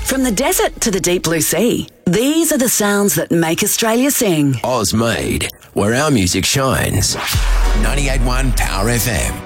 From the desert to the deep blue sea, these are the sounds that make Australia sing. Oz Made, where our music shines. 98.1 Power FM.